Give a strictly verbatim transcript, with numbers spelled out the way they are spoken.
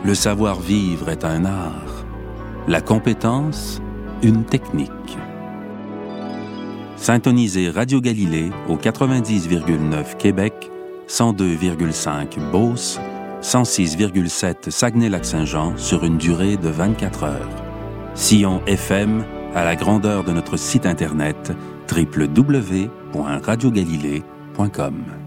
Le savoir-vivre est un art. La compétence, une technique. Syntonisez Radio Galilée au quatre-vingt-dix virgule neuf Québec, cent deux virgule cinq Beauce, cent six virgule sept Saguenay-Lac-Saint-Jean sur une durée de vingt-quatre heures. Sillon F M à la grandeur de notre site internet w w w point radio galilée point com.